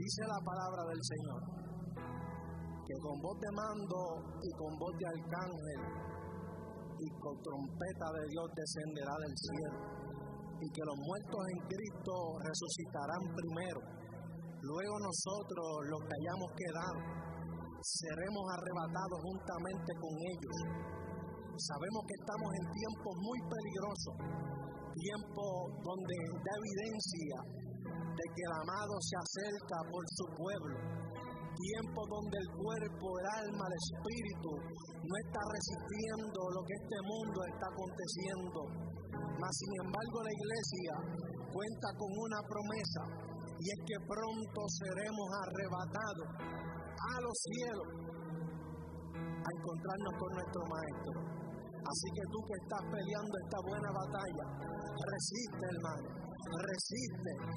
Dice la palabra del Señor que con voz de mando y con voz de arcángel y con trompeta de Dios descenderá del cielo, y que los muertos en Cristo resucitarán primero. Luego nosotros, los que hayamos quedado, seremos arrebatados juntamente con ellos. Sabemos que estamos en tiempos muy peligrosos, tiempos donde da evidencia de que el amado se acerca por su pueblo, tiempo donde el cuerpo, el alma, el espíritu no está resistiendo lo que este mundo está aconteciendo. Mas sin embargo la iglesia cuenta con una promesa, y es que pronto seremos arrebatados a los cielos a encontrarnos con nuestro Maestro. Así que tú que estás peleando esta buena batalla, resiste, hermano, resiste,